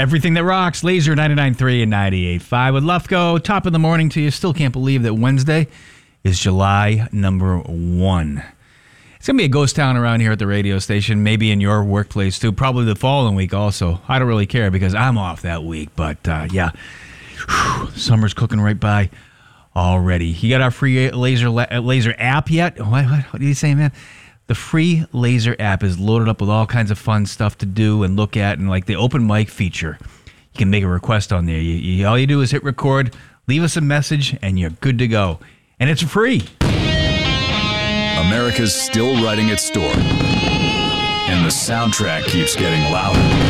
Everything that rocks, Laser 99.3 and 98.5 with Lefko. Top of the morning to you. Still can't believe that Wednesday is July number 1. It's going to be a ghost town around here at the radio station, maybe in your workplace too, probably the following week also. I don't really care because I'm off that week, but yeah, summer's cooking right by already. You got our free Laser app yet? What are you saying, man? The free Laser app is loaded up with all kinds of fun stuff to do and look at, and like the open mic feature. You can make a request on there. All you do is hit record, leave us a message, and you're good to go. And it's free. America's still writing its story, and the soundtrack keeps getting louder.